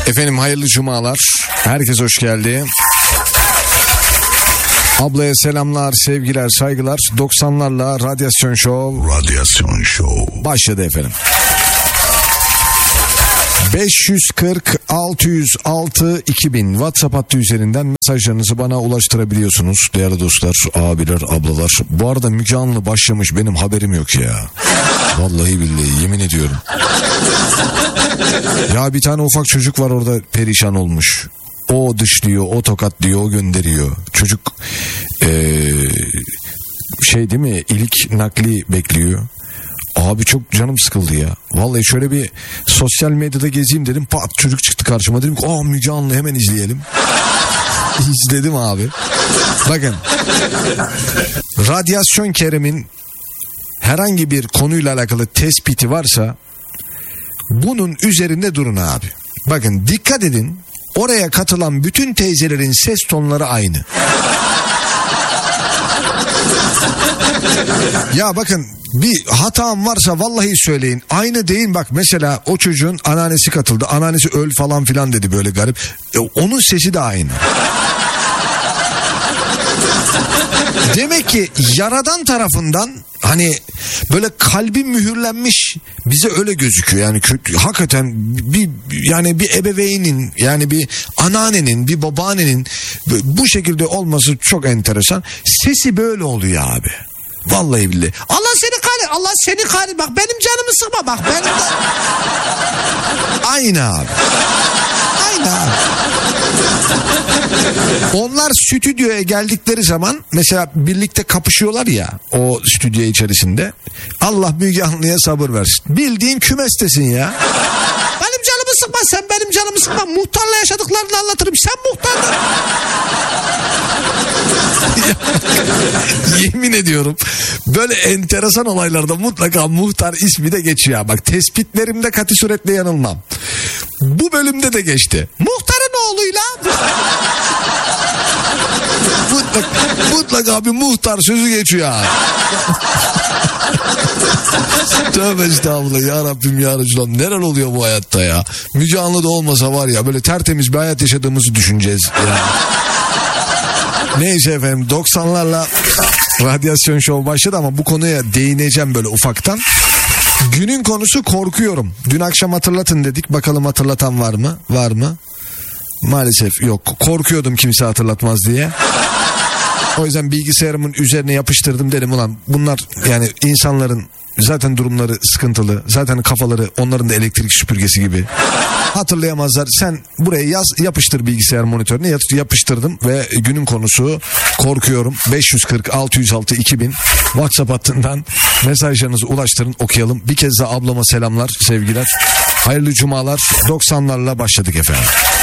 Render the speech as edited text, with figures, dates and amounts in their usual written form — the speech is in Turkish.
Efendim hayırlı cumalar. Herkes hoş geldi. Ablaya selamlar, sevgiler, saygılar. 90'larla Radyasyon Show. Radyasyon Show Başladı efendim. 540 606 2000 WhatsApp hattı üzerinden mesajlarınızı bana ulaştırabiliyorsunuz değerli dostlar, abiler, ablalar. Bu arada Müge Anlı başlamış, benim haberim yok ya. Vallahi billahi yemin ediyorum. Ya bir tane ufak çocuk var orada, perişan olmuş. O dışlıyor, o tokatlıyor, o gönderiyor. Çocuk şey değil mi, ilk nakli bekliyor. Abi çok canım sıkıldı ya. Vallahi şöyle bir sosyal medyada gezeyim dedim. Pat çocuk çıktı karşıma, dedim ki Müge Anlı, hemen izleyelim. İzledim abi. Bakın. Radyasyon Kerem'in herhangi bir konuyla alakalı tespiti varsa bunun üzerinde durun abi. Bakın dikkat edin. Oraya katılan bütün teyzelerin ses tonları aynı. Ya bakın, bir hatam varsa vallahi söyleyin. Aynı değil, bak mesela o çocuğun anneannesi katıldı. Anneannesi öl falan filan dedi böyle garip. Onun sesi de aynı. Demek ki Yaradan tarafından hani böyle kalbim mühürlenmiş, bize öyle gözüküyor. Yani hakikaten bir ebeveynin, yani bir anneannenin, bir babaannenin bu şekilde olması çok enteresan. Sesi böyle oluyor abi. Vallahi billahi. Allah seni kahretsin. Bak benim canımı sıkma bak. Aynı abi. Onlar stüdyoya geldikleri zaman mesela birlikte kapışıyorlar ya o stüdyo içerisinde. Allah Müge Anlı'ya sabır versin. Bildiğin kümestesin ya. Benim canımı sıkma, sen benim canımı sıkma. Muhtarla yaşadıklarını anlatırım. Sen muhtarla. Yemin ediyorum böyle enteresan olaylarda mutlaka muhtar ismi de geçiyor. Bak tespitlerimde katı suretle yanılmam. Bu bölümde de geçti. Muhtarın oğluyla mutlaka bir muhtar sözü geçiyor abi. Tövbe estağfurullah ya Rabbim ya Resulallah, neler oluyor bu hayatta ya. Müge Anlı da olmasa var ya, böyle tertemiz bir hayat yaşadığımızı düşüneceğiz ya. Neyse efendim, 90'larla Radyasyon Show başladı ama bu konuya değineceğim böyle ufaktan. Günün konusu korkuyorum. Dün akşam hatırlatın dedik, bakalım hatırlatan var mı? Var mı? Maalesef yok. Korkuyordum kimse hatırlatmaz diye. O yüzden bilgisayarımın üzerine yapıştırdım, dedim ulan bunlar yani insanların zaten durumları sıkıntılı. Zaten kafaları onların da elektrik süpürgesi gibi. Hatırlayamazlar. Sen buraya yaz, yapıştır bilgisayar monitörüne. Yapıştırdım ve günün konusu korkuyorum. 540 606 2000 WhatsApp hattından mesajlarınızı ulaştırın, okuyalım. Bir kez daha ablama selamlar, sevgiler. Hayırlı cumalar. 90'larla başladık efendim.